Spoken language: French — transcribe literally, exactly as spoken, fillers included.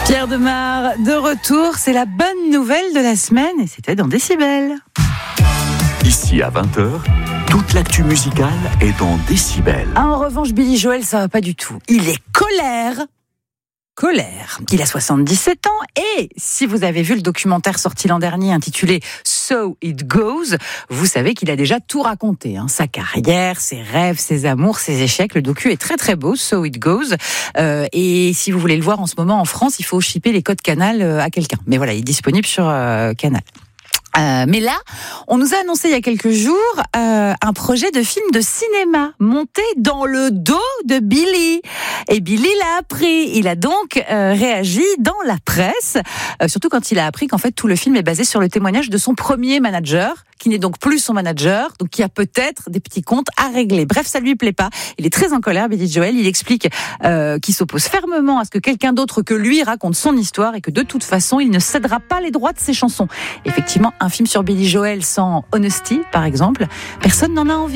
Pierre Demar, de retour, c'est la bonne nouvelle de la semaine et c'était dans Décibel. Ici à vingt heures, toute l'actu musicale est dans Décibel. Ah, en revanche, Billy Joel, ça va pas du tout. Il est colère. Colère. Il a soixante-dix-sept ans et si vous avez vu le documentaire sorti l'an dernier intitulé So It Goes, vous savez qu'il a déjà tout raconté. Hein. Sa carrière, ses rêves, ses amours, ses échecs. Le docu est très très beau, So It Goes. Euh, et si vous voulez le voir en ce moment en France, il faut shipper les codes Canal à quelqu'un. Mais voilà, il est disponible sur euh, Canal. Euh, mais là, on nous a annoncé il y a quelques jours euh, un projet de film de cinéma monté dans le dos de Billy. Et Billy l'a appris. Il a donc euh, réagi dans la presse, euh, surtout quand il a appris qu'en fait tout le film est basé sur le témoignage de son premier manager, qui n'est donc plus son manager, donc qui a peut-être des petits comptes à régler. Bref, ça lui plaît pas. Il est très en colère, Billy Joel. Il explique euh, qu'il s'oppose fermement à ce que quelqu'un d'autre que lui raconte son histoire et que de toute façon, il ne cédera pas les droits de ses chansons. Effectivement, un film sur Billy Joel sans Honesty, par exemple, personne n'en a envie.